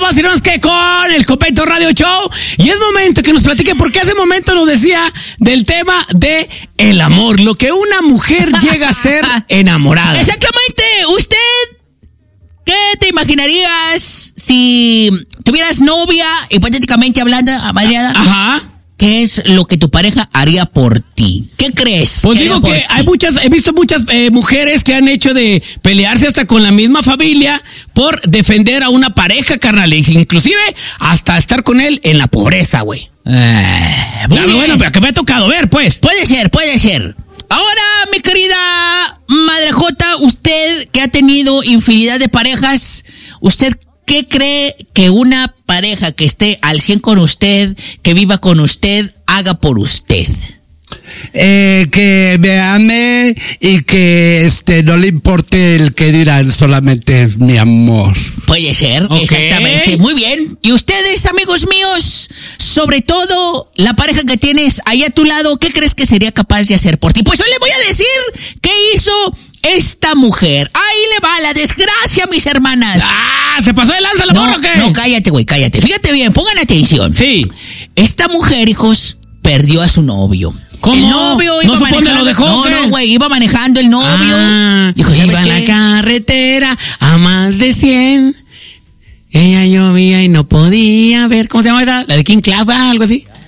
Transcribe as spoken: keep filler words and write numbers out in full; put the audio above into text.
más y más que con el Copeto Radio Show. Y es momento que nos platique, porque hace momento nos decía del tema de el amor, lo que una mujer llega a ser enamorada. Exactamente. ¿Usted qué te imaginarías si tuvieras novia, hipotéticamente hablando, Mariana? Ajá. ¿Qué es lo que tu pareja haría por ti? ¿Qué crees? Pues digo que hay muchas, he visto muchas eh, mujeres que han hecho de pelearse hasta con la misma familia por defender a una pareja, carnal, inclusive hasta estar con él en la pobreza, güey. Eh, Claro, bueno, pero que me ha tocado ver, pues. Puede ser, puede ser. Ahora, mi querida Madre Jota, usted que ha tenido infinidad de parejas, ¿usted qué cree que una pareja que esté al cien con usted, que viva con usted, haga por usted? Eh, que me ame y que este no le importe el que dirán, solamente mi amor. Puede ser, okay. Exactamente. Muy bien. Y ustedes, amigos míos, sobre todo la pareja que tienes ahí a tu lado, ¿qué crees que sería capaz de hacer por ti? Pues hoy le voy a decir qué hizo esta mujer. Ahí le va la desgracia, mis hermanas. Ah, ¿se pasó de lanza la No, morra o qué? no, cállate, güey, cállate. Fíjate bien, pongan atención. Sí. Esta mujer, hijos, perdió a su novio. ¿Cómo? El novio iba ¿No supo dónde manejando. lo dejó, No, qué? no, güey, iba manejando el novio. Ah, Dijo, ¿sabes iba en la qué? carretera a más de cien. Ella llovía y no podía ver. ¿Cómo se llama esa? La de King Cloud, algo así.